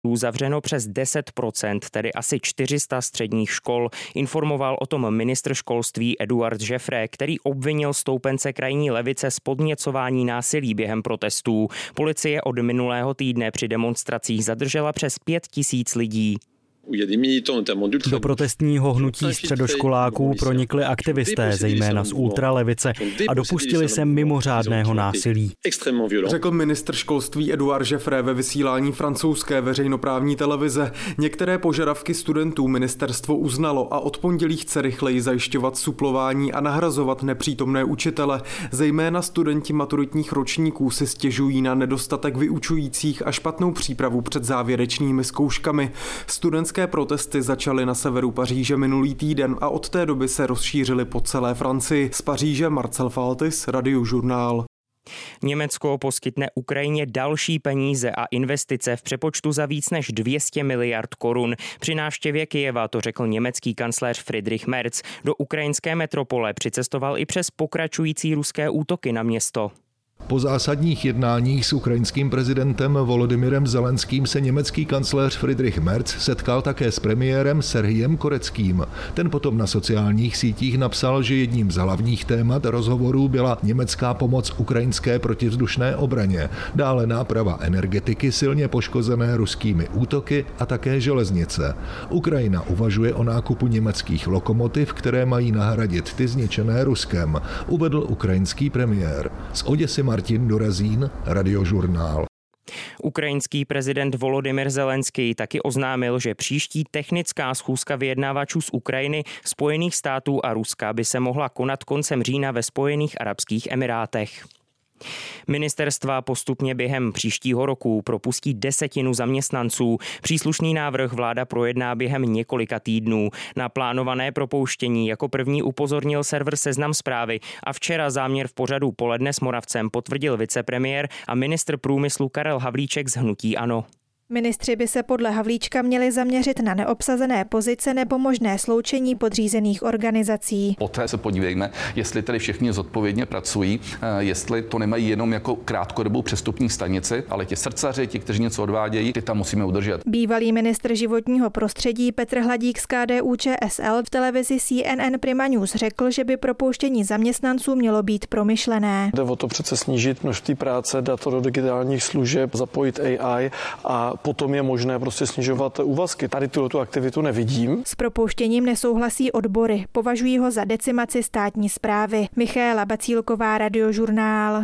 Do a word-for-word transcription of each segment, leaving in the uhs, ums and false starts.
zavřeno přes deset procent, tedy asi čtyři sta středních škol. Informoval o tom ministr školství Eduard Žefre, který obvinil stoupence krajní levice z podněcování násilí během protestů. Policie od minulého týdne při demonstracích zadržela přes pět tisíc lidí. Do protestního hnutí středoškoláků pronikli aktivisté, zejména z ultralevice, a dopustili se mimořádného násilí. Řekl ministr školství Eduard Žefre ve vysílání francouzské veřejnoprávní televize. Některé požadavky studentů ministerstvo uznalo a od pondělí chce rychleji zajišťovat suplování a nahrazovat nepřítomné učitele. Zejména studenti maturitních ročníků si stěžují na nedostatek vyučujících a špatnou přípravu před závěrečnými zkouškami. Studentské protesty začaly na severu Paříže minulý týden a od té doby se rozšířily po celé Francii. Z Paříže Marcel Faltis, Radiožurnál. Německo poskytne Ukrajině další peníze a investice v přepočtu za víc než dvě stě miliard korun. Při návštěvě Kyjeva to řekl německý kancléř Friedrich Merz. Do ukrajinské metropole přicestoval i přes pokračující ruské útoky na město. Po zásadních jednáních s ukrajinským prezidentem Volodymyrem Zelenským se německý kancléř Friedrich Merz setkal také s premiérem Serhijem Koreckým. Ten potom na sociálních sítích napsal, že jedním z hlavních témat rozhovorů byla německá pomoc ukrajinské protivzdušné obraně, dále náprava energetiky silně poškozené ruskými útoky a také železnice. Ukrajina uvažuje o nákupu německých lokomotiv, které mají nahradit ty zničené Ruskem, uvedl ukrajinský premiér. Z Oděsy Martin Dorazín, Radiožurnál. Ukrajinský prezident Volodymyr Zelenský taky oznámil, že příští technická schůzka vyjednávačů z Ukrajiny, Spojených států a Ruska by se mohla konat koncem října ve Spojených arabských emirátech. Ministerstva postupně během příštího roku propustí desetinu zaměstnanců. Příslušný návrh vláda projedná během několika týdnů. Na plánované propouštění jako první upozornil server Seznam Zprávy a včera záměr v pořadu Poledne s Moravcem potvrdil vicepremiér a ministr průmyslu Karel Havlíček z hnutí ANO. Ministři by se podle Havlíčka měli zaměřit na neobsazené pozice nebo možné sloučení podřízených organizací. Poté se podívejme, jestli tedy všichni zodpovědně pracují, jestli to nemají jenom jako krátkodobou přestupní stanici, ale ti srdcaři, ti, kteří něco odvádějí, ty tam musíme udržet. Bývalý ministr životního prostředí Petr Hladík z K D U Č S L v televizi C N N Prima News řekl, že by propouštění zaměstnanců mělo být promyšlené. Jde o to přece snížit množství práce, dát to do digitálních služeb, zapojit A I a potom je možné prostě snižovat úvazky. Tady tuto aktivitu nevidím. S propouštěním nesouhlasí odbory. Považují ho za decimaci státní správy. Michaela Bacílková, Radiožurnál.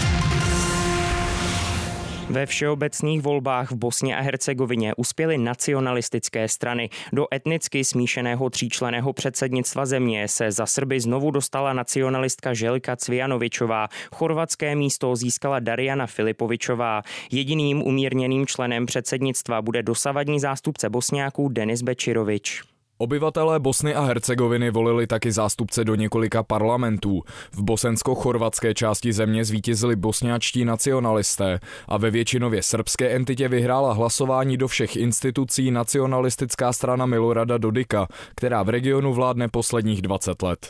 Ve všeobecných volbách v Bosně a Hercegovině uspěly nacionalistické strany. Do etnicky smíšeného tříčlenného předsednictva země se za Srby znovu dostala nacionalistka Željka Cvijanovićová. Chorvatské místo získala Darijana Filipovićová. Jediným umírněným členem předsednictva bude dosavadní zástupce Bosňáků Denis Bečirović. Obyvatelé Bosny a Hercegoviny volili taky zástupce do několika parlamentů. V bosensko-chorvatské části země zvítězili bosňáčtí nacionalisté a ve většinově srbské entitě vyhrála hlasování do všech institucí nacionalistická strana Milorada Dodika, která v regionu vládne posledních dvacet let.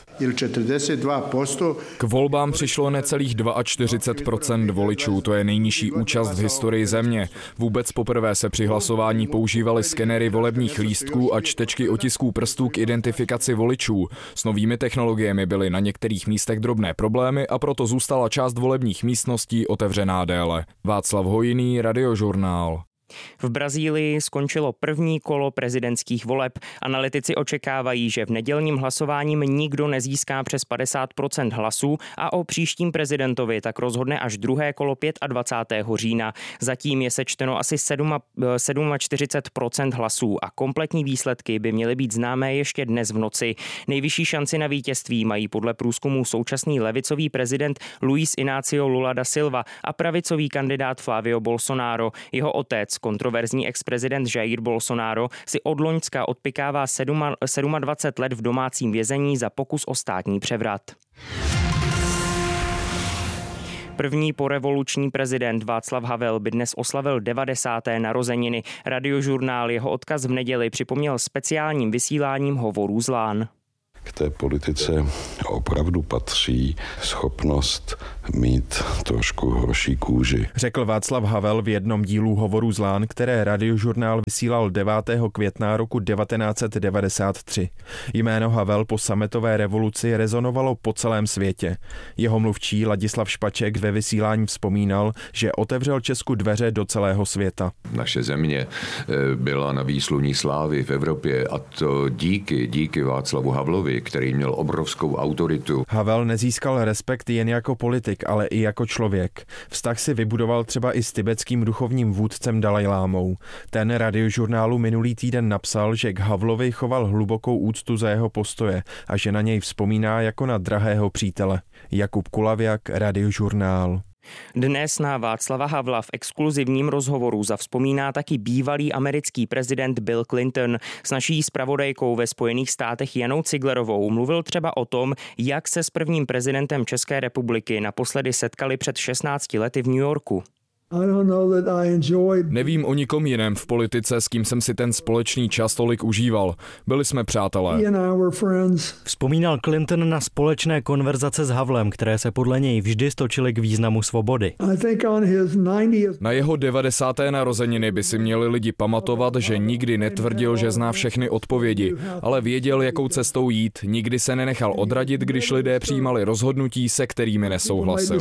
K volbám přišlo necelých čtyřicet dva procent voličů, to je nejnižší účast v historii země. Vůbec poprvé se při hlasování používaly skenery volebních lístků a čtečky otisků prstů k identifikaci voličů. S novými technologiemi byly na některých místech drobné problémy a proto zůstala část volebních místností otevřená déle. Václav Hojný, Radiožurnál. V Brazílii skončilo první kolo prezidentských voleb. Analytici očekávají, že v nedělním hlasováním nikdo nezíská přes padesát procent hlasů a o příštím prezidentovi tak rozhodne až druhé kolo dvacátého pátého října. Zatím je sečteno asi čtyřicet sedm procent hlasů a kompletní výsledky by měly být známé ještě dnes v noci. Nejvyšší šanci na vítězství mají podle průzkumu současný levicový prezident Luiz Inácio Lula da Silva a pravicový kandidát Flávio Bolsonaro. Jeho otec, kontroverzní ex-prezident Jair Bolsonaro, si od loňska odpykává dvacet sedm let v domácím vězení za pokus o státní převrat. První porevoluční prezident Václav Havel by dnes oslavil devadesáté narozeniny. Radiožurnál jeho odkaz v neděli připomněl speciálním vysíláním hovorů z Lán. k té politice opravdu patří schopnost mít trošku hroší kůži. Řekl Václav Havel v jednom dílu Hovorů z Lán, které Radiožurnál vysílal devátého května roku devatenáct set devadesát tři. Jméno Havel po sametové revoluci rezonovalo po celém světě. Jeho mluvčí Ladislav Špaček ve vysílání vzpomínal, že otevřel Česku dveře do celého světa. Naše země byla na výsluní slávy v Evropě a to díky, díky Václavu Havlovi, který měl obrovskou autoritu. Havel nezískal respekt jen jako politik, ale i jako člověk. Vztah si vybudoval třeba i s tibetským duchovním vůdcem Dalajlámou. Ten Radiožurnálu minulý týden napsal, že k Havlovi choval hlubokou úctu za jeho postoje a že na něj vzpomíná jako na drahého přítele. Jakub Kulavěk, Radiožurnál. Dnes na Václava Havla v exkluzivním rozhovoru zavzpomíná taky bývalý americký prezident Bill Clinton. S naší zpravodajkou ve Spojených státech Janou Ciglerovou mluvil třeba o tom, jak se s prvním prezidentem České republiky naposledy setkali před šestnácti lety v New Yorku. Nevím o nikom jiném v politice, s kým jsem si ten společný čas tolik užíval. Byli jsme přátelé. Vzpomínal Clinton na společné konverzace s Havlem, které se podle něj vždy stočily k významu svobody. Na jeho devadesáté narozeniny by si měli lidi pamatovat, že nikdy netvrdil, že zná všechny odpovědi, ale věděl, jakou cestou jít. Nikdy se nenechal odradit, když lidé přijímali rozhodnutí, se kterými nesouhlasil.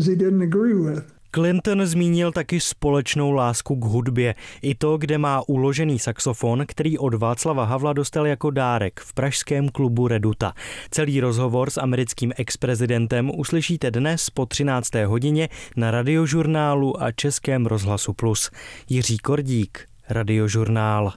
Clinton zmínil taky společnou lásku k hudbě. I to, kde má uložený saxofon, který od Václava Havla dostal jako dárek v pražském klubu Reduta. Celý rozhovor s americkým ex-prezidentem uslyšíte dnes po třinácté hodině na Radiožurnálu a Českém rozhlasu Plus. Jiří Kordík, Radiožurnál.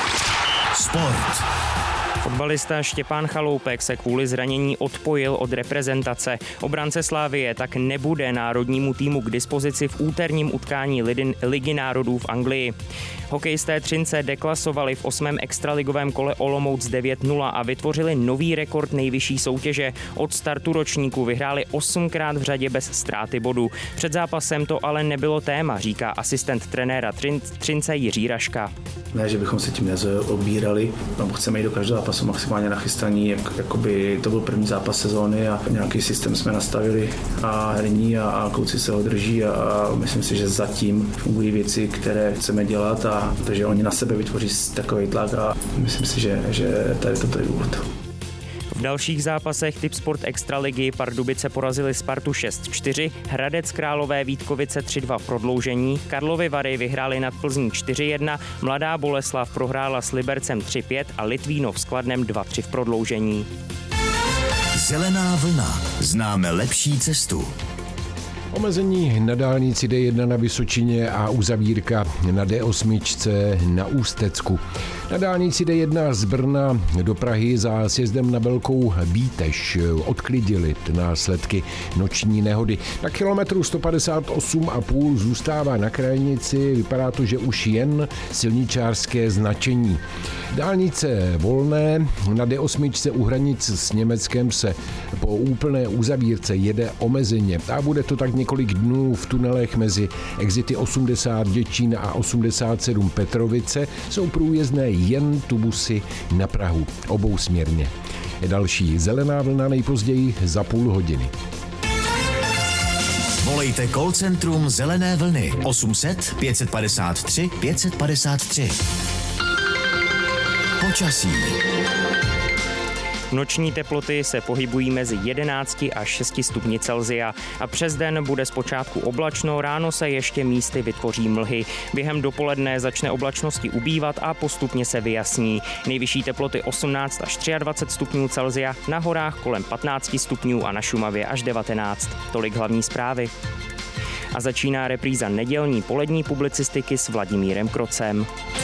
Sport. Fotbalista Štěpán Chaloupek se kvůli zranění odpojil od reprezentace. Obránce Slavie tak nebude národnímu týmu k dispozici v úterním utkání Ligy národů v Anglii. Hokejisté Třince deklasovali v osmém extraligovém kole Olomouc devět nula a vytvořili nový rekord nejvyšší soutěže. Od startu ročníku vyhráli osmkrát v řadě bez ztráty bodu. Před zápasem to ale nebylo téma, říká asistent trenéra Třince Jiří Raška. Ne, že bychom se tím nezaobírali, no, chceme jít do každého zápasu maximálně nachystaní, jak, jakoby to byl první zápas sezóny a nějaký systém jsme nastavili a herní a, a kluci se ho drží a, a myslím si, že zatím fungují věci, které chceme dělat a takže oni na sebe vytvoří takový tlak a myslím si, že, že tady toto je důvod. V dalších zápasech Tipsport Extraligy Pardubice porazili Spartu šest čtyři, Hradec Králové Vítkovice tři dva v prodloužení, Karlovy Vary vyhráli nad Plzní čtyři jedna, Mladá Boleslav prohrála s Libercem tři pět a Litvínov s Kladnem dva tři v prodloužení. Zelená vlna. Známe lepší cestu. Omezení na dálnici D jedna na Vysočině a uzavírka na D osm na Ústecku. Na dálnici D jedna z Brna do Prahy za sjezdem na Velkou Bíteš odklidili následky noční nehody. Na kilometru sto padesát osm a půl zůstává na krajnici, vypadá to, že už jen silničářské značení. Dálnice volné na D osm u hranic s Německem se po úplné uzavírce jede omezeně a bude to tak několik dnů v tunelech mezi exity osmdesát Děčín a osmdesát sedm Petrovice jsou průjezdné jen tubusy na Prahu obousměrně. Další zelená vlna nejpozději za půl hodiny. Volejte call centrum Zelené vlny osm set pět padesát tři pět padesát tři. Počasí. Noční teploty se pohybují mezi jedenácti až šesti stupni Celsia a přes den bude zpočátku oblačno, ráno se ještě místy vytvoří mlhy. Během dopoledne začne oblačnosti ubývat a postupně se vyjasní. Nejvyšší teploty osmnáct až dvacet tři stupňů Celsia, na horách kolem patnáct stupňů a na Šumavě až devatenáct. Tolik hlavní zprávy. A začíná repríza nedělní polední publicistiky s Vladimírem Krocem.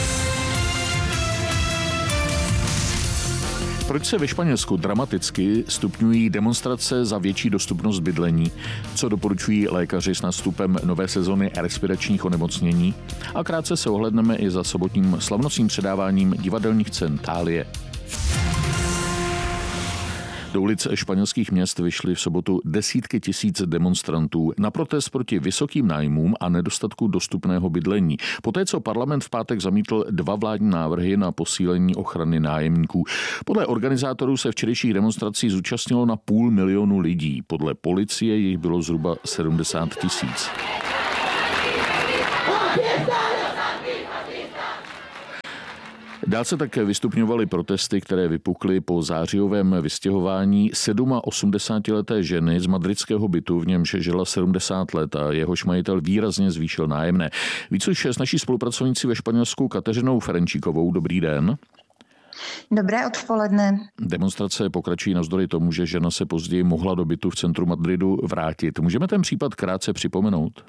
Proč se ve Španělsku dramaticky stupňují demonstrace za větší dostupnost bydlení? Co doporučují lékaři s nástupem nové sezony respiračních onemocnění? A krátce se ohledneme i za sobotním slavnostním předáváním divadelních cen Thálie. Do ulic španělských měst vyšly v sobotu desítky tisíc demonstrantů na protest proti vysokým nájmům a nedostatku dostupného bydlení. Poté, co parlament v pátek zamítl dva vládní návrhy na posílení ochrany nájemníků. Podle organizátorů se včerejších demonstrací zúčastnilo na půl milionu lidí. Podle policie jich bylo zhruba sedmdesát tisíc. Dál se také vystupňovaly protesty, které vypukly po zářijovém vystěhování osmdesátisedmileté ženy z madridského bytu, v němž žila sedmdesát let a jehož majitel výrazně zvýšil nájemné. Víc už s naší spolupracovnicí ve Španělsku Kateřinou Ferenčíkovou. Dobrý den. Dobré odpoledne. Demonstrace pokračují navzdory tomu, že žena se později mohla do bytu v centru Madridu vrátit. Můžeme ten případ krátce připomenout?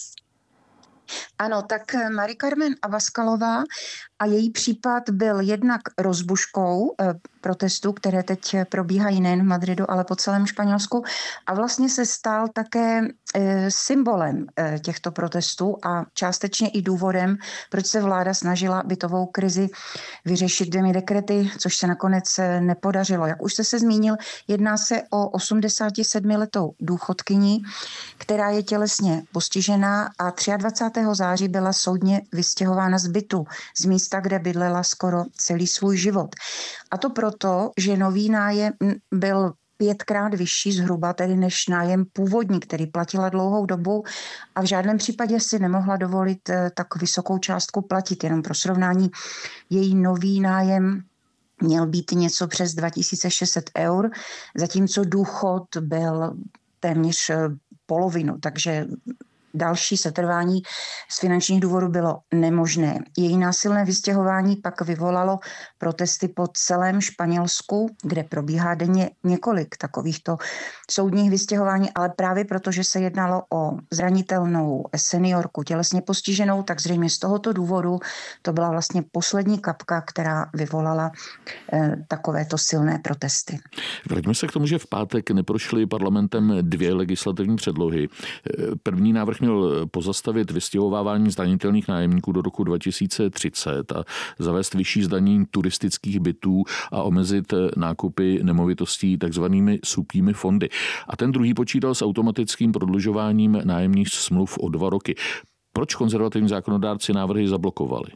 Ano, tak Mari Carmen Abascalová a její případ byl jednak rozbuškou protestů, které teď probíhají nejen v Madridu, ale po celém Španělsku a vlastně se stal také symbolem těchto protestů a částečně i důvodem, proč se vláda snažila bytovou krizi vyřešit dvěmi dekrety, což se nakonec nepodařilo. Jak už jste se zmínil, jedná se o osmdesátisedmiletou důchodkyni, která je tělesně postižená a dvacátého třetího září byla soudně vystěhována z bytu, z místa, kde bydlela skoro celý svůj život. A to proto, že nový nájem byl pětkrát vyšší zhruba tedy než nájem původní, který platila dlouhou dobu a v žádném případě si nemohla dovolit tak vysokou částku platit. Jenom pro srovnání, její nový nájem měl být něco přes dva tisíce šest set eur, zatímco důchod byl téměř polovinu, takže další setrvání z finančních důvodů bylo nemožné. Její násilné vystěhování pak vyvolalo protesty po celém Španělsku, kde probíhá denně několik takovýchto soudních vystěhování, ale právě protože se jednalo o zranitelnou seniorku tělesně postiženou, tak zřejmě z tohoto důvodu to byla vlastně poslední kapka, která vyvolala eh, takovéto silné protesty. Vraťme se k tomu, že v pátek neprošly parlamentem dvě legislativní předlohy. První návrh měl pozastavit vystěhovávání zdanitelných nájemníků do roku dva tisíce třicet a zavést vyšší zdanění turistických bytů a omezit nákupy nemovitostí takzvanými supími fondy. A ten druhý počítal s automatickým prodlužováním nájemních smluv o dva roky. Proč konzervativní zákonodárci návrhy zablokovali?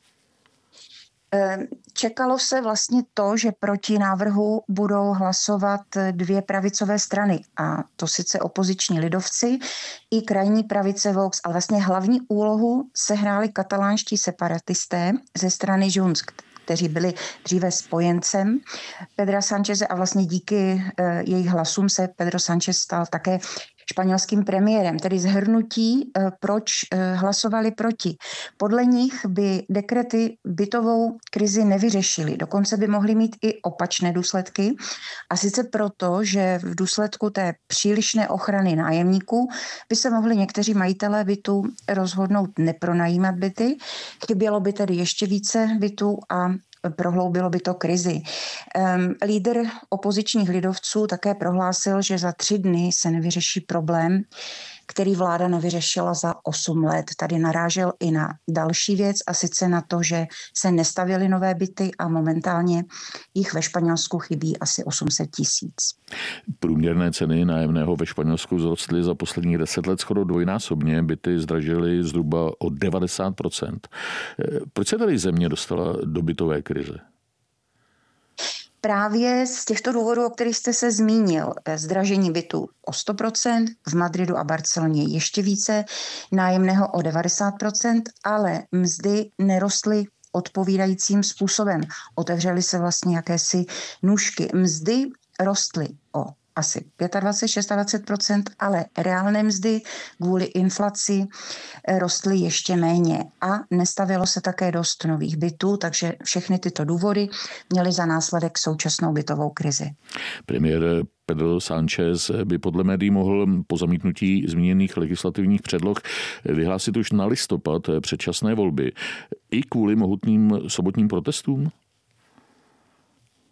Čekalo se vlastně to, že proti návrhu budou hlasovat dvě pravicové strany, a to sice opoziční lidovci i krajní pravice Vox, ale vlastně hlavní úlohu sehráli katalánští separatisté ze strany Junts, kteří byli dříve spojencem Pedra Sáncheze a vlastně díky jejich hlasům se Pedro Sánchez stal také španělským premiérem, tedy zhrnutí, proč hlasovali proti. Podle nich by dekrety bytovou krizi nevyřešily, dokonce by mohly mít i opačné důsledky. A sice proto, že v důsledku té přílišné ochrany nájemníků by se mohli někteří majitelé bytů rozhodnout nepronajímat byty. Chybělo by tedy ještě více bytů a prohloubilo by to krizi. Um, lídr opozičních lidovců také prohlásil, že za tři dny se nevyřeší problém, který vláda nevyřešila za osm let. Tady narážel i na další věc, a sice na to, že se nestavěly nové byty a momentálně jich ve Španělsku chybí asi osm set tisíc. Průměrné ceny nájemného ve Španělsku vzrostly za posledních deset let skoro dvojnásobně, byty zdražily zhruba o devadesát procent. Proč se tady země dostala do bytové krize? Právě z těchto důvodů, o kterých jste se zmínil, zdražení bytů o sto procent, v Madridu a Barceloně ještě více, nájemného o devadesát procent, ale mzdy nerostly odpovídajícím způsobem. Otevřely se vlastně jakési nůžky. Mzdy rostly o asi dvacet pět, dvacet šest procent, ale reálné mzdy kvůli inflaci rostly ještě méně a nestavilo se také dost nových bytů, takže všechny tyto důvody měly za následek současnou bytovou krizi. Premiér Pedro Sánchez by podle médií mohl po zamítnutí zmíněných legislativních předloh vyhlásit už na listopad předčasné volby i kvůli mohutným sobotním protestům?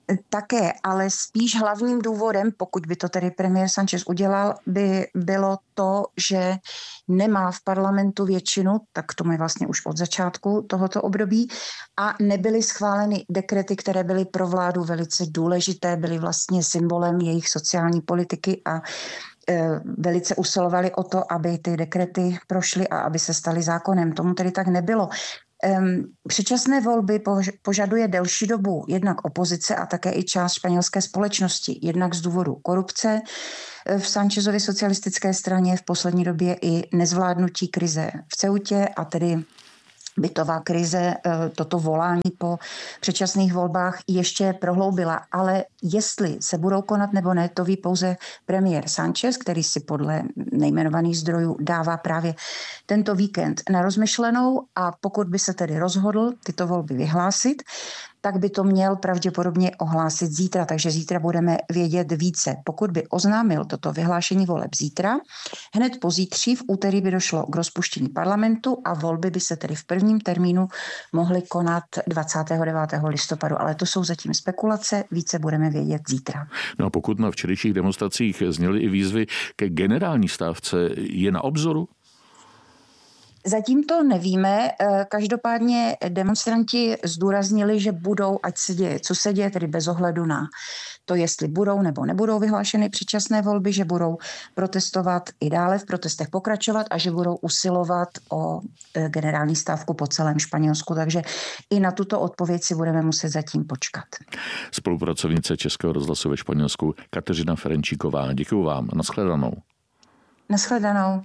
Také, ale spíš hlavním důvodem, pokud by to tedy premiér Sánchez udělal, by bylo to, že nemá v parlamentu většinu, tak to je vlastně už od začátku tohoto období, a nebyly schváleny dekrety, které byly pro vládu velice důležité, byly vlastně symbolem jejich sociální politiky a e, velice usilovali o to, aby ty dekrety prošly a aby se staly zákonem. Tomu tedy tak nebylo. Předčasné volby požaduje delší dobu jednak opozice a také i část španělské společnosti, jednak z důvodu korupce v Sánchezově socialistické straně, v poslední době i nezvládnutí krize v Ceutě a tedy bytová krize toto volání po předčasných volbách ještě prohloubila. Ale jestli se budou konat nebo ne, to ví pouze premiér Sánchez, který si podle nejmenovaných zdrojů dává právě tento víkend na rozmyšlenou, a pokud by se tedy rozhodl tyto volby vyhlásit, tak by to měl pravděpodobně ohlásit zítra, takže zítra budeme vědět více. Pokud by oznámil toto vyhlášení voleb zítra, hned pozítří v úterý by došlo k rozpuštění parlamentu a volby by se tedy v prvním termínu mohly konat dvacátého devátého listopadu, ale to jsou zatím spekulace, více budeme vědět zítra. No a pokud na včerejších demonstracích zněly i výzvy ke generální stávce, je na obzoru? Zatím to nevíme. Každopádně demonstranti zdůraznili, že budou, ať se děje, co se děje, tedy bez ohledu na to, jestli budou nebo nebudou vyhlášeny předčasné volby, že budou protestovat i dále, v protestech pokračovat a že budou usilovat o generální stávku po celém Španělsku. Takže i na tuto odpověď si budeme muset zatím počkat. Spolupracovnice Českého rozhlasu ve Španělsku Kateřina Ferenčíková. Děkuju vám. Naschledanou. Naschledanou.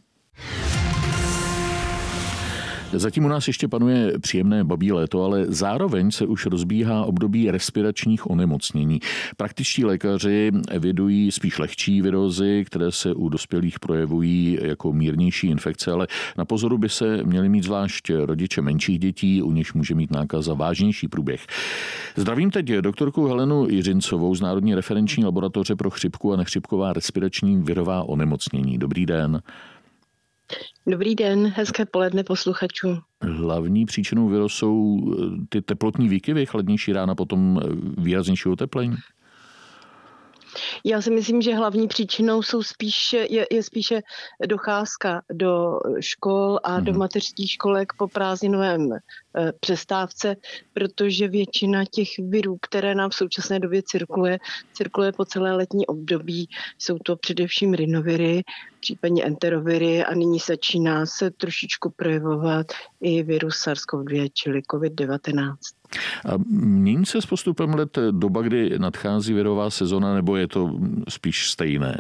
Zatím u nás ještě panuje příjemné babí léto, ale zároveň se už rozbíhá období respiračních onemocnění. Praktičtí lékaři evidují spíš lehčí virózy, které se u dospělých projevují jako mírnější infekce, ale na pozoru by se měli mít zvlášť rodiče menších dětí, u nichž může mít nákaza vážnější průběh. Zdravím teď doktorku Helenu Jiřincovou z Národní referenční laboratoře pro chřipku a nechřipková respirační virová onemocnění. Dobrý den. Dobrý den, hezké poledne posluchačům. Hlavní příčinou viru jsou ty teplotní výkyvy, chladnější rána, potom výraznější oteplení? Já si myslím, že hlavní příčinou jsou spíše, je, je spíše docházka do škol a mm. do mateřských školek po prázdninovém e, přestávce, protože většina těch virů, které nám v současné době cirkuluje, cirkuluje po celé letní období. Jsou to především rinoviry, případně enteroviry a nyní začíná se trošičku projevovat i virus SARS-C o V dva, čili covid devatenáct. A mění se s postupem let doba, kdy nadchází virová sezona, nebo je to spíš stejné?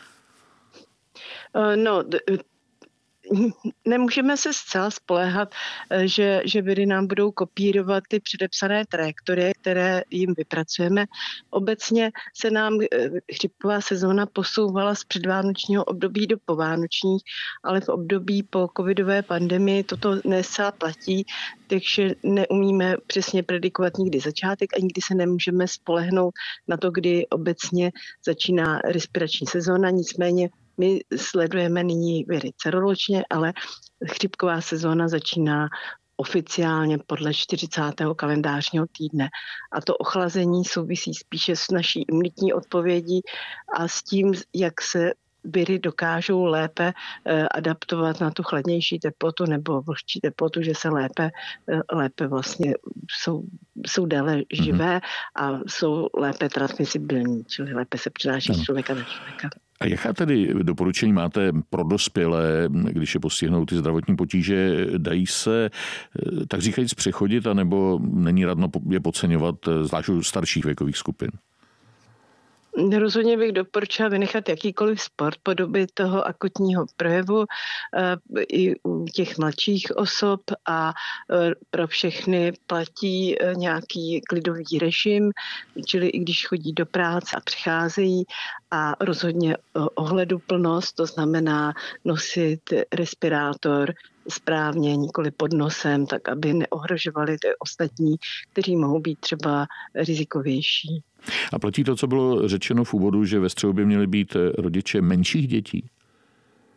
No, nemůžeme se zcela spoléhat, že, že viry nám budou kopírovat ty předepsané trajektorie, které jim vypracujeme. Obecně se nám chřipková sezóna posouvala z předvánočního období do povánočních, ale v období po covidové pandemii toto nesá platí, takže neumíme přesně predikovat nikdy začátek a nikdy se nemůžeme spolehnout na to, kdy obecně začíná respirační sezóna. Nicméně my sledujeme nyní viry celoročně, ale chřipková sezóna začíná oficiálně podle čtyřicátého kalendářního týdne. A to ochlazení souvisí spíše s naší imunitní odpovědí a s tím, jak se viry dokážou lépe adaptovat na tu chladnější teplotu nebo vlhčí teplotu, že se lépe, lépe vlastně jsou, jsou déle živé a jsou lépe transmisibilní, čili lépe se přenáší z člověka na člověka. A jaká tedy doporučení máte pro dospělé, když je postihnou ty zdravotní potíže? Dají se, tak říkajíc, přechodit, anebo není radno je podceňovat, zvlášť u starších věkových skupin? Rozhodně bych doporučila vynechat jakýkoliv sport po době toho akutního projevu i u těch mladších osob a pro všechny platí nějaký klidový režim, čili i když chodí do práce a přicházejí a rozhodně ohleduplnost, to znamená nosit respirátor správně, nikoli pod nosem, tak aby neohrožovali ty ostatní, kteří mohou být třeba rizikovější. A platí to, co bylo řečeno v úvodu, že ve střehu by měly být rodiče menších dětí?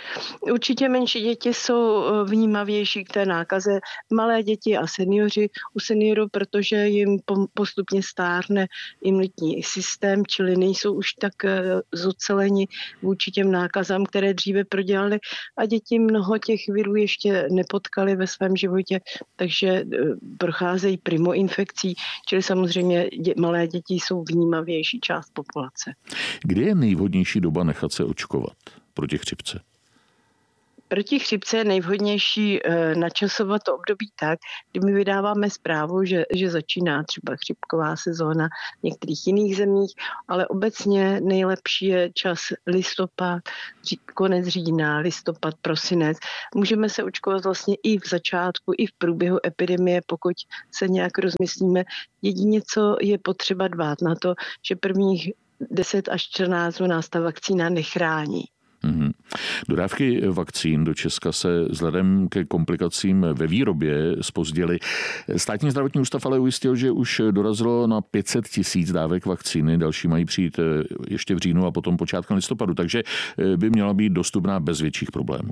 Určitě menší děti jsou vnímavější k té nákaze. Malé děti a seniori, u seniorů, protože jim postupně stárne imunitní systém, čili nejsou už tak zoceleni vůči těm nákazám, které dříve prodělali, a děti mnoho těch virů ještě nepotkali ve svém životě, takže procházejí primoinfekcí, čili samozřejmě dě, malé děti jsou vnímavější část populace. Kdy je nejvhodnější doba nechat se očkovat proti chřipce? Proti chřipce je nejvhodnější načasovat to období tak, kdy my vydáváme zprávu, že, že začíná třeba chřipková sezóna v některých jiných zemích, ale obecně nejlepší je čas listopad, konec října, listopad, prosinec. Můžeme se očkovat vlastně i v začátku, i v průběhu epidemie, pokud se nějak rozmyslíme. Jedině, co je potřeba dbát na to, že prvních deset až čtrnáct dnů nás ta vakcína nechrání. Mm-hmm. Dodávky vakcín do Česka se vzhledem ke komplikacím ve výrobě zpozdily. Státní zdravotní ústav ale ujistil, že už dorazilo na pět set tisíc dávek vakcíny, další mají přijít ještě v říjnu a potom počátkem listopadu, takže by měla být dostupná bez větších problémů.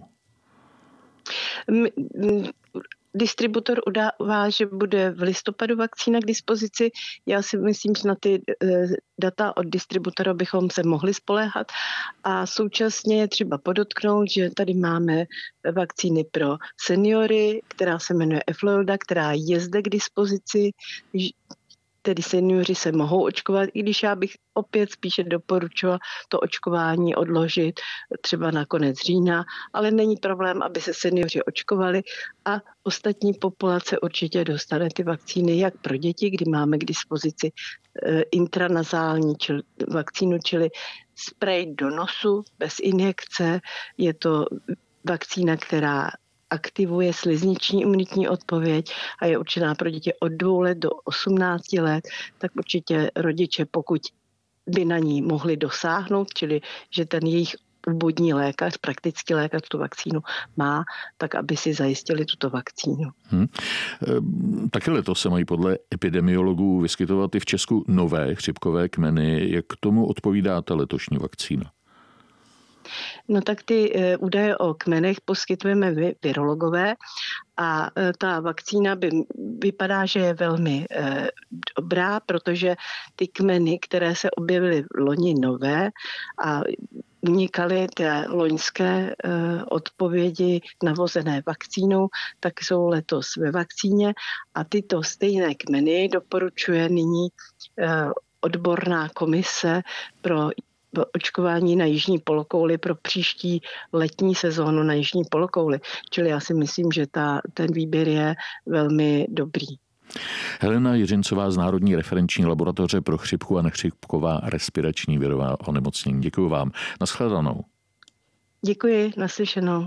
Distributor udává, že bude v listopadu vakcína k dispozici. Já si myslím, že na ty data od distributora bychom se mohli spoléhat. A současně je třeba podotknout, že tady máme vakcíny pro seniory, která se jmenuje Eflorda, která je zde k dispozici. Tedy seniori se mohou očkovat, i když já bych opět spíše doporučila to očkování odložit třeba na konec října, ale není problém, aby se seniori očkovali a ostatní populace určitě dostane ty vakcíny, jak pro děti, kdy máme k dispozici intranazální čili, vakcínu, čili sprej do nosu bez injekce. Je to vakcína, která aktivuje slizniční imunitní odpověď a je určená pro děti od dvou let do osmnácti let, tak určitě rodiče, pokud by na ní mohli dosáhnout, čili že ten jejich obvodní lékař, praktický lékař tu vakcínu má, tak aby si zajistili tuto vakcínu. Hmm. Taky letos se mají podle epidemiologů vyskytovat i v Česku nové chřipkové kmeny. Jak k tomu odpovídá ta letošní vakcína? No tak ty e, údaje o kmenech poskytujeme vy, virologové a e, ta vakcína by, vypadá, že je velmi e, dobrá, protože ty kmeny, které se objevily loni nové a unikaly té loňské e, odpovědi navozené vakcínou, tak jsou letos ve vakcíně a tyto stejné kmeny doporučuje nyní e, odborná komise pro očkování na jižní polokouli pro příští letní sezónu na jižní polokouli. Čili já si myslím, že ta, ten výběr je velmi dobrý. Helena Jiřincová z Národní referenční laboratoře pro chřipku a nechřipková respirační virová onemocnění. Děkuji vám. Naschledanou. Děkuji, naslyšenou.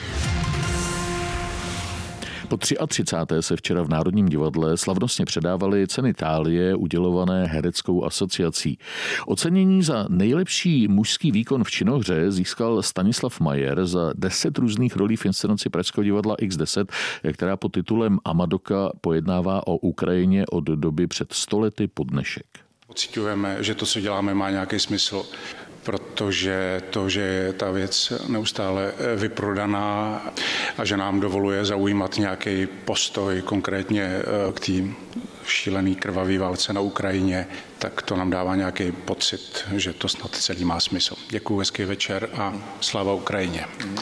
Po třiátřicáté se včera v Národním divadle slavnostně předávaly ceny Thálie udělované hereckou asociací. Ocenění za nejlepší mužský výkon v činohře získal Stanislav Majer za deset různých rolí v inscenaci Pražského divadla iks deset, která pod titulem Amadoka pojednává o Ukrajině od doby před sto lety po dnešek. Pociťujeme, že to, co děláme, má nějaký smysl, protože to, že je ta věc neustále vyprodaná a že nám dovoluje zaujímat nějaký postoj konkrétně k té šílený krvavý válce na Ukrajině, tak to nám dává nějaký pocit, že to snad celý má smysl. Děkuji, hezký večer a sláva Ukrajině.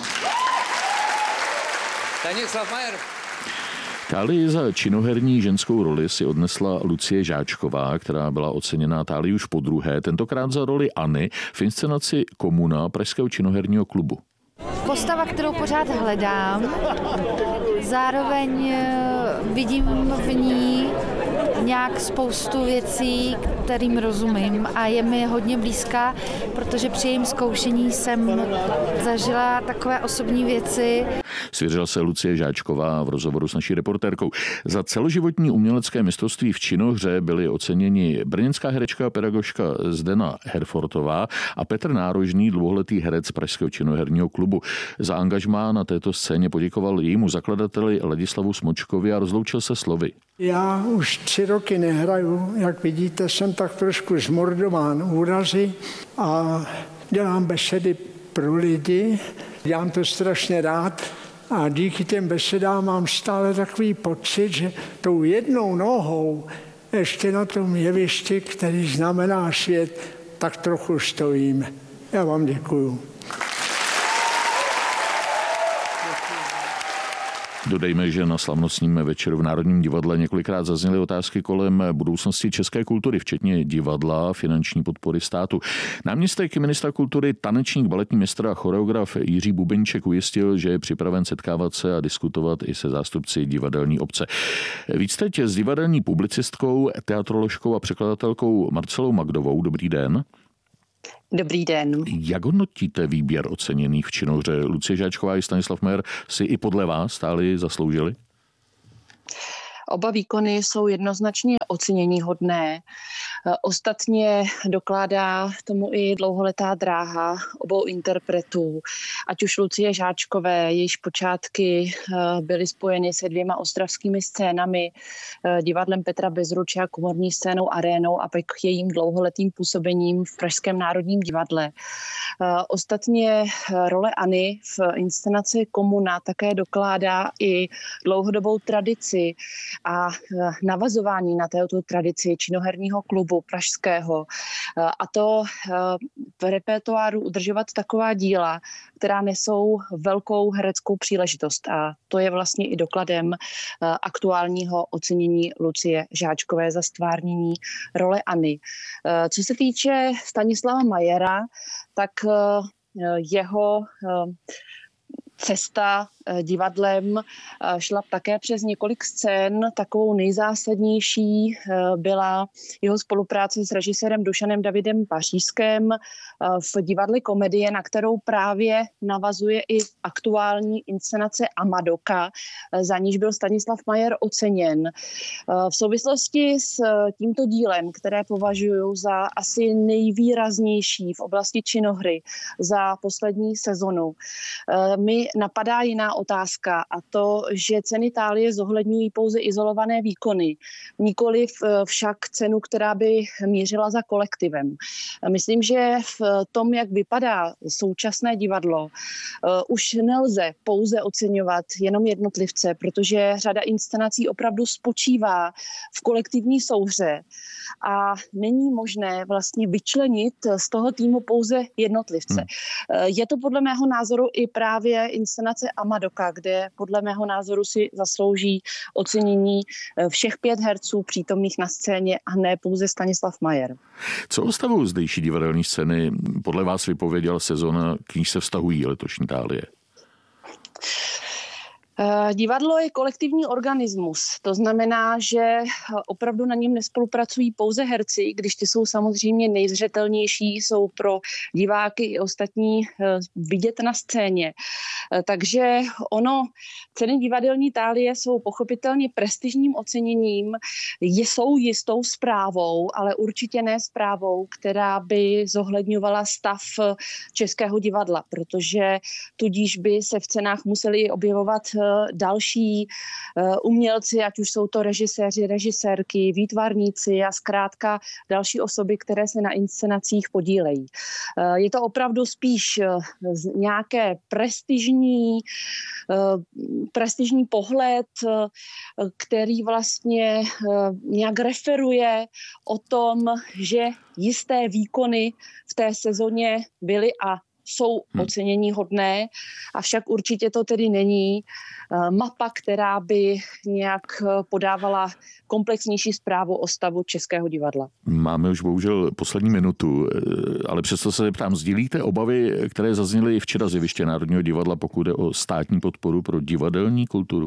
Stanislav Majer. Thálii za činoherní ženskou roli si odnesla Lucie Žáčková, která byla oceněná Thálii už podruhé, tentokrát za roli Anny v inscenaci Komuna Pražského činoherního klubu. Postava, kterou pořád hledám, zároveň vidím v ní nějak spoustu věcí, kterým rozumím a je mi hodně blízká, protože při jejím zkoušení jsem zažila takové osobní věci. Svěřila se Lucie Žáčková v rozhovoru s naší reportérkou. Za celoživotní umělecké mistrovství v činohře byly oceněni brněnská herečka a pedagožka Zdena Herfortová a Petr Nárožný, dlouholetý herec Pražského činoherního klubu. Za angažmá na této scéně poděkoval jejímu zakladateli Ladislavu Smočkovi a rozloučil se slovy. Já už tři roky nehraju, jak vidíte, jsem tak trošku zmordován úrazy a dělám besedy pro lidi. Dělám to strašně rád a díky těm besedám mám stále takový pocit, že tou jednou nohou ještě na tom jevišti, který znamená svět, tak trochu stojím. Já vám děkuju. Dodejme, že na slavnostním večeru v Národním divadle několikrát zazněly otázky kolem budoucnosti české kultury, včetně divadla, finanční podpory státu. Náměstek ministra kultury, tanečník, baletní mistr a choreograf Jiří Bubenček ujistil, že je připraven setkávat se a diskutovat i se zástupci divadelní obce. Víc teď s divadelní publicistkou, teatroložkou a překladatelkou Marcelou Magdovou. Dobrý den. Dobrý den. Jak hodnotíte výběr oceněných v činohře? Lucie Žáčková i Stanislav Majer si i podle vás stáli zasloužili? Oba výkony jsou jednoznačně oceněníhodné. Ostatně dokládá tomu i dlouholetá dráha obou interpretů. Ať už Lucie Žáčkové, jejíž počátky byly spojeny se dvěma ostravskými scénami, divadlem Petra Bezruče a komorní scénou Arénou a pak jejím dlouholetým působením v Pražském národním divadle. Ostatně role Anny v inscenaci Komuna také dokládá i dlouhodobou tradici a navazování na této tradici činoherního klubu pražského. A to v repertoáru udržovat taková díla, která nesou velkou hereckou příležitost. A to je vlastně i dokladem aktuálního ocenění Lucie Žáčkové za stvárnění role Anny. Co se týče Stanislava Majera, tak jeho cesta divadlem šla také přes několik scén. Takovou nejzásadnější byla jeho spolupráce s režisérem Dušanem Davidem Pařížském v divadle Komedie, na kterou právě navazuje i aktuální inscenace Amadoka, za níž byl Stanislav Majer oceněn. V souvislosti s tímto dílem, které považuji za asi nejvýraznější v oblasti činohry za poslední sezonu, mi napadá jiná otázka, a to, že ceny Thálie zohledňují pouze izolované výkony, nikoli však cenu, která by mířila za kolektivem. Myslím, že v tom, jak vypadá současné divadlo, už nelze pouze oceňovat jenom jednotlivce, protože řada inscenací opravdu spočívá v kolektivní souhře a není možné vlastně vyčlenit z toho týmu pouze jednotlivce. Hmm. Je to podle mého názoru i právě inscenace Amadoka, kde podle mého názoru si zaslouží ocenění všech pět herců přítomných na scéně a ne pouze Stanislav Majer. Co o stavu zdejší divadelní scény podle vás vypověděla sezona, k níž se vztahují letošní Thálie? Divadlo je kolektivní organismus, to znamená, že opravdu na něm nespolupracují pouze herci, když ty jsou samozřejmě nejzřetelnější, jsou pro diváky i ostatní vidět na scéně. Takže ono, ceny divadelní Thálie jsou pochopitelně prestižním oceněním, jsou jistou zprávou, ale určitě ne zprávou, která by zohledňovala stav českého divadla, protože tudíž by se v cenách museli objevovat další umělci, ať už jsou to režiséři, režisérky, výtvarníci a zkrátka další osoby, které se na inscenacích podílejí. Je to opravdu spíš nějaké prestižní, prestižní pohled, který vlastně nějak referuje o tom, že jisté výkony v té sezóně byly a jsou ocenění hodné, avšak určitě to tedy není mapa, která by nějak podávala komplexnější zprávu o stavu českého divadla. Máme už bohužel poslední minutu, ale přesto se ptám, sdílíte obavy, které zazněly včera z jeviště Národního divadla, pokud jde o státní podporu pro divadelní kulturu?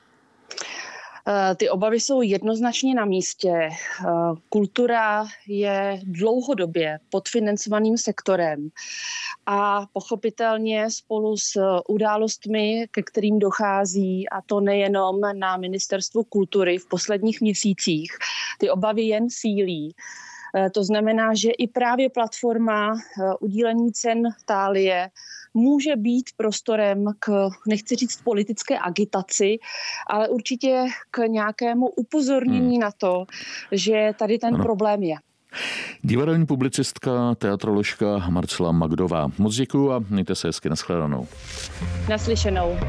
Ty obavy jsou jednoznačně na místě. Kultura je dlouhodobě podfinancovaným sektorem a pochopitelně spolu s událostmi, ke kterým dochází, a to nejenom na Ministerstvu kultury v posledních měsících, ty obavy jen sílí. To znamená, že i právě platforma udílení cen Thálie může být prostorem k, nechci říct politické agitaci, ale určitě k nějakému upozornění hmm. na to, že tady ten ano. problém je. Divadelní publicistka, teatroložka Marcela Magdová. Moc děkuju a mějte se hezky, nashledanou. Naslyšenou.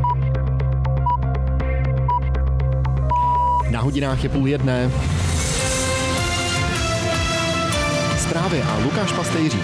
Na hodinách je půl jedné. Zprávy a Lukáš Pastejřík.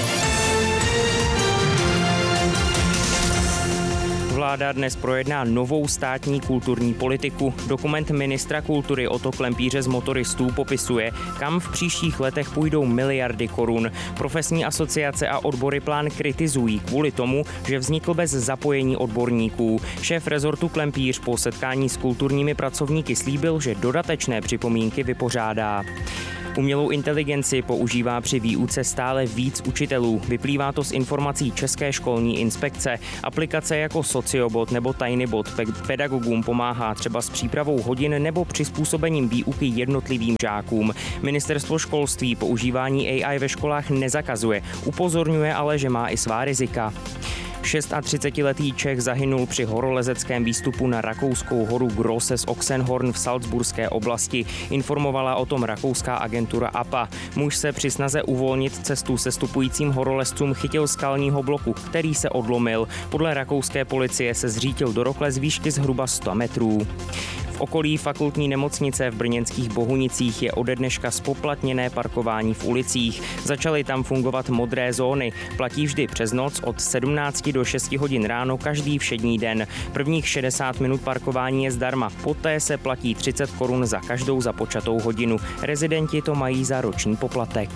Vláda dnes projedná novou státní kulturní politiku. Dokument ministra kultury Otto Klempíře z Motoristů popisuje, kam v příštích letech půjdou miliardy korun. Profesní asociace a odbory plán kritizují kvůli tomu, že vznikl bez zapojení odborníků. Šéf rezortu Klempíř po setkání s kulturními pracovníky slíbil, že dodatečné připomínky vypořádá. Umělou inteligenci používá při výuce stále víc učitelů. Vyplývá to z informací České školní inspekce. Aplikace jako Sociobot nebo TinyBot pedagogům pomáhá třeba s přípravou hodin nebo přizpůsobením výuky jednotlivým žákům. Ministerstvo školství používání A I ve školách nezakazuje, upozorňuje ale, že má i svá rizika. třicetišestiletý Čech zahynul při horolezeckém výstupu na rakouskou horu Grosses Oxenhorn v Salzburské oblasti. Informovala o tom rakouská agentura A P A. Muž se při snaze uvolnit cestu sestupujícím horolezcům chytil skalního bloku, který se odlomil. Podle rakouské policie se zřítil do rokle z výšky zhruba sto metrů. V okolí fakultní nemocnice v brněnských Bohunicích je ode dneška spoplatněné parkování v ulicích. Začaly tam fungovat modré zóny. Platí vždy přes noc od sedmnácti do šesti hodin ráno každý všední den. Prvních šedesát minut parkování je zdarma, poté se platí třicet korun za každou započatou hodinu. Rezidenti to mají za roční poplatek.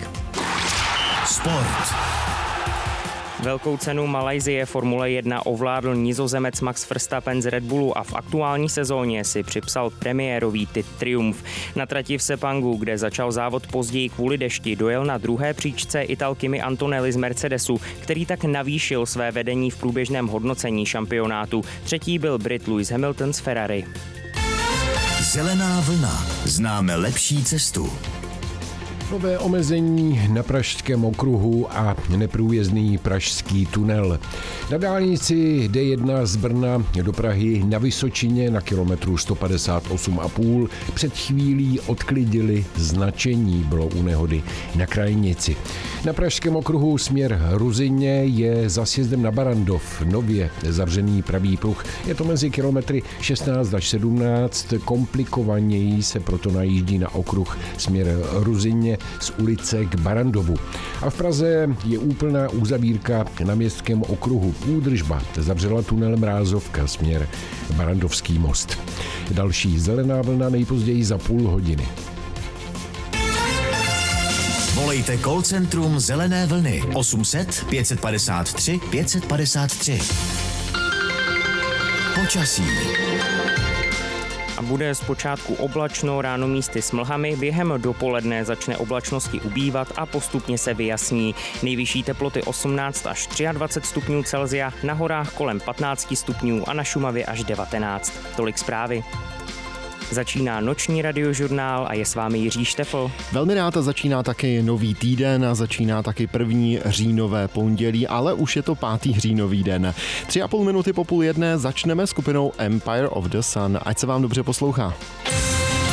Sport. Velkou cenu Malajsie Formule jedna ovládl Nizozemec Max Verstappen z Red Bullu a v aktuální sezóně si připsal premiérový triumf. Na trati v Sepangu, kde začal závod později kvůli dešti, dojel na druhé příčce Ital Kimi Antonelli z Mercedesu, který tak navýšil své vedení v průběžném hodnocení šampionátu. Třetí byl Brit Lewis Hamilton z Ferrari. Zelená vlna. Známe lepší cestu. Nové omezení na Pražském okruhu a neprůjezdný pražský tunel. Na dálnici D jedna z Brna do Prahy na Vysočině na kilometru sto padesát osm a půl před chvílí odklidili značení, bylo u nehody na krajnici. Na Pražském okruhu směr Ruzyně je za sjezdem na Barandov nově zavřený pravý pruh. Je to mezi kilometry šestnáct až sedmnáct, komplikovaněji se proto najíždí na okruh směr Ruzyně z ulice k Barandovu. A v Praze je úplná uzavírka na Městském okruhu. Údržba zavřela tunel Mrázovka směr Barandovský most. Další zelená vlna nejpozději za půl hodiny. Volejte call centrum Zelené vlny osm set pět padesát tři pět padesát tři. Počasí. A bude zpočátku oblačno, ráno místy s mlhami, během dopoledne začne oblačnosti ubývat a postupně se vyjasní. Nejvyšší teploty osmnáct až dvacet tři stupňů Celsia, na horách kolem patnáct stupňů a na Šumavě až devatenáct. Tolik zprávy. Začíná noční radiožurnál a je s vámi Jiří Štefl. Velmi rád začíná taky nový týden a začíná taky první říjnové pondělí, ale už je to pátý říjnový den. Tři a půl minuty po půl jedné začneme skupinou Empire of the Sun. Ať se vám dobře poslouchá.